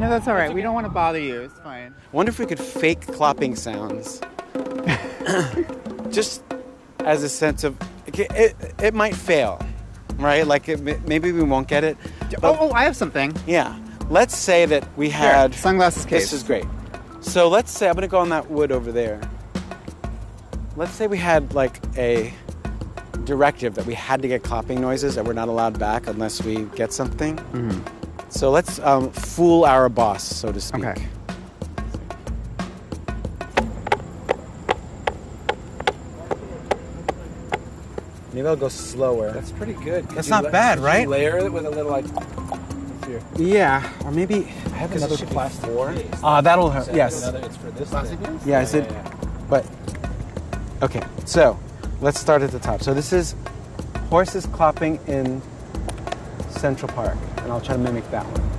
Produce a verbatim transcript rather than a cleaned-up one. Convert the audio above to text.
No, that's all right. We don't want to bother you. It's fine. I wonder if we could fake clopping sounds. Just as a sense of, it, it, it might fail, right? Like it, maybe we won't get it. Oh, oh, I have something. Yeah. Let's say that we had... Here, sunglasses case. This is great. So let's say, I'm going to go on that wood over there. Let's say we had like a directive that we had to get clopping noises that we're not allowed back unless we get something. Mm-hmm. So let's um, fool our boss, so to speak. Okay. Maybe I'll go slower. That's pretty good. That's not bad, right? Layer it with a little like. Here. Yeah, or maybe I have another plastic case. Ah, uh, that'll hurt. Yes. Another, it's for this plastic case? Yeah, is it? Yeah, yeah. But okay, so let's start at the top. So this is horses clopping in Central Park, and I'll try to mimic that one.